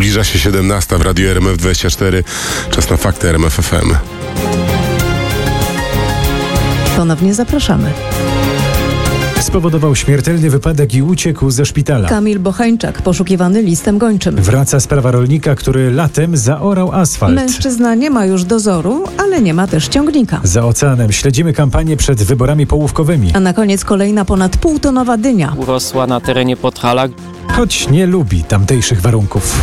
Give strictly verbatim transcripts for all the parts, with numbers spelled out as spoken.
Zbliża się siedemnasta w Radiu R M F dwadzieścia cztery. Czas na fakty R M F F M. Ponownie zapraszamy. Spowodował śmiertelny wypadek i uciekł ze szpitala. Kamil Bocheńczak, poszukiwany listem gończym. Wraca sprawa rolnika, który latem zaorał asfalt. Mężczyzna nie ma już dozoru, ale nie ma też ciągnika. Za oceanem śledzimy kampanię przed wyborami połówkowymi. A na koniec kolejna ponad półtonowa dynia. Urosła na terenie Podhala. Choć nie lubi tamtejszych warunków.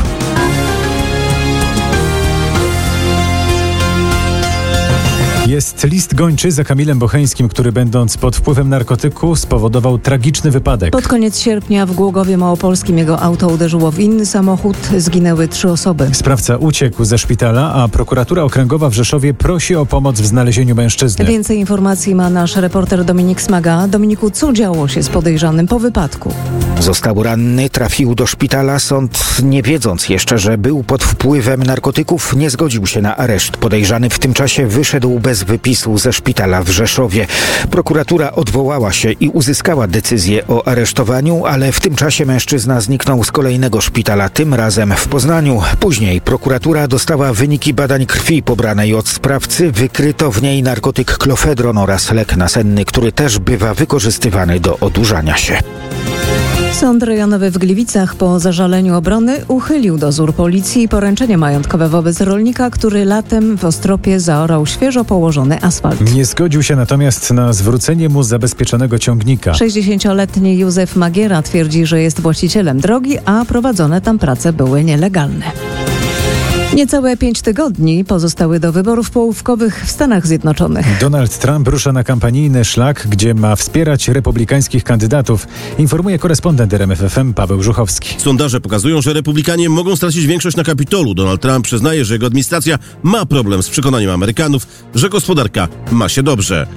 Jest list gończy za Kamilem Bocheńskim, który będąc pod wpływem narkotyku spowodował tragiczny wypadek. Pod koniec sierpnia w Głogowie Małopolskim jego auto uderzyło w inny samochód. Zginęły trzy osoby. Sprawca uciekł ze szpitala, a prokuratura okręgowa w Rzeszowie prosi o pomoc w znalezieniu mężczyzny. Więcej informacji ma nasz reporter Dominik Smaga. Dominiku, co działo się z podejrzanym po wypadku? Został ranny, trafił do szpitala. Sąd, nie wiedząc jeszcze, że był pod wpływem narkotyków, nie zgodził się na areszt. Podejrzany w tym czasie wyszedł bez wypisu ze szpitala w Rzeszowie. Prokuratura odwołała się i uzyskała decyzję o aresztowaniu, ale w tym czasie mężczyzna zniknął z kolejnego szpitala, tym razem w Poznaniu. Później prokuratura dostała wyniki badań krwi pobranej od sprawcy. Wykryto w niej narkotyk klofedron oraz lek nasenny, który też bywa wykorzystywany do odurzania się. Sąd rejonowy w Gliwicach po zażaleniu obrony uchylił dozór policji i poręczenie majątkowe wobec rolnika, który latem w Ostropie zaorał świeżo położony asfalt. Nie zgodził się natomiast na zwrócenie mu zabezpieczonego ciągnika. sześćdziesięcioletni Józef Magiera twierdzi, że jest właścicielem drogi, a prowadzone tam prace były nielegalne. Niecałe pięć tygodni pozostały do wyborów połówkowych w Stanach Zjednoczonych. Donald Trump rusza na kampanijny szlak, gdzie ma wspierać republikańskich kandydatów, informuje korespondent R M F F M Paweł Żuchowski. Sondaże pokazują, że republikanie mogą stracić większość na Kapitolu. Donald Trump przyznaje, że jego administracja ma problem z przekonaniem Amerykanów, że gospodarka ma się dobrze.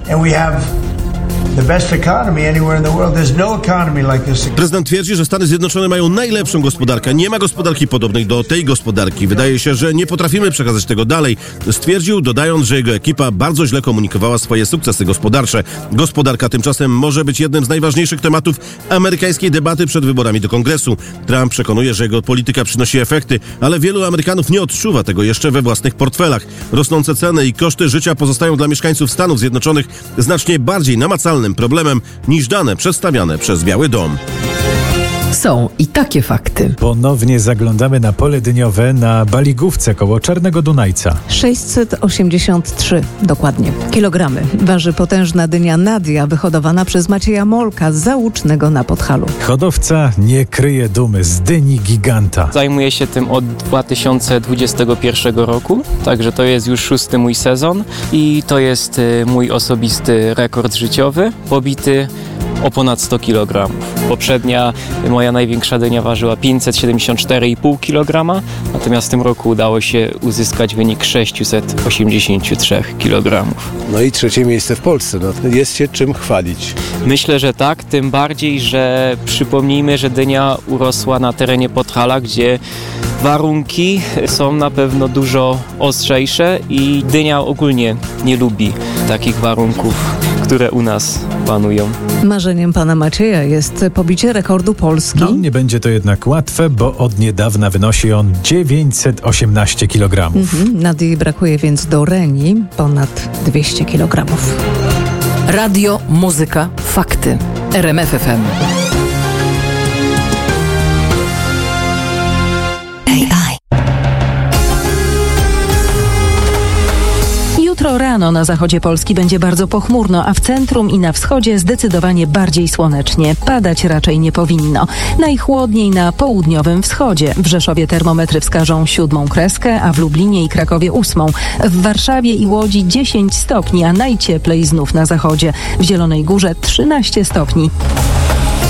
Prezydent twierdzi, że Stany Zjednoczone mają najlepszą gospodarkę. Nie ma gospodarki podobnej do tej gospodarki. Wydaje się, że nie potrafimy przekazać tego dalej. Stwierdził, dodając, że jego ekipa bardzo źle komunikowała swoje sukcesy gospodarcze. Gospodarka tymczasem może być jednym z najważniejszych tematów amerykańskiej debaty przed wyborami do Kongresu. Trump przekonuje, że jego polityka przynosi efekty, ale wielu Amerykanów nie odczuwa tego jeszcze we własnych portfelach. Rosnące ceny i koszty życia pozostają dla mieszkańców Stanów Zjednoczonych znacznie bardziej namacalnym problemem niż dane przedstawiane przez Biały Dom. Są i takie fakty. Ponownie zaglądamy na pole dyniowe na Baligówce koło Czarnego Dunajca. sześćset osiemdziesiąt trzy dokładnie kilogramy waży potężna dynia Nadia, wyhodowana przez Macieja Molka z Załucznego na Podhalu. Hodowca nie kryje dumy z dyni giganta. Zajmuję się tym od dwa tysiące dwudziestego pierwszego roku, także to jest już szósty mój sezon i to jest y, mój osobisty rekord życiowy, pobity o ponad sto kilogramów. Poprzednia, moja największa dynia ważyła pięćset siedemdziesiąt cztery i pół kilograma, natomiast w tym roku udało się uzyskać wynik sześćset osiemdziesiąt trzy kilogramów. No i trzecie miejsce w Polsce. No, jest się czym chwalić. Myślę, że tak, tym bardziej, że przypomnijmy, że dynia urosła na terenie Podhala, gdzie warunki są na pewno dużo ostrzejsze i dynia ogólnie nie lubi takich warunków, które u nas panują. Marzeniem pana Macieja jest pobicie rekordu Polski. No, nie będzie to jednak łatwe, bo od niedawna wynosi on dziewięćset osiemnaście kilogramów. Mhm, Nadii brakuje więc do Reni ponad dwieście kilogramów. Radio, muzyka, fakty. R M F F M. Jutro rano na zachodzie Polski będzie bardzo pochmurno, a w centrum i na wschodzie zdecydowanie bardziej słonecznie. Padać raczej nie powinno. Najchłodniej na południowym wschodzie. W Rzeszowie termometry wskażą siódmą kreskę, a w Lublinie i Krakowie ósmą. W Warszawie i Łodzi dziesięć stopni, a najcieplej znów na zachodzie. W Zielonej Górze trzynaście stopni.